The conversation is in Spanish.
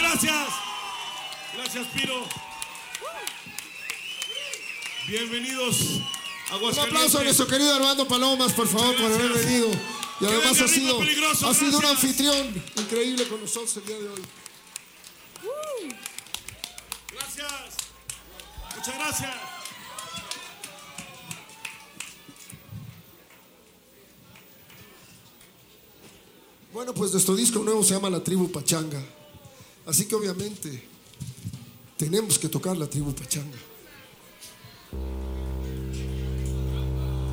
gracias. Gracias, Piro. Bienvenidos a Aguascalientes. Un aplauso a nuestro querido Armando Palomas, por favor, por haber venido. Y además ha sido un anfitrión increíble con nosotros el día de hoy. Gracias. Muchas gracias. Bueno, pues nuestro disco nuevo se llama La Tribu Pachanga. Así que obviamente tenemos que tocar La Tribu Pachanga.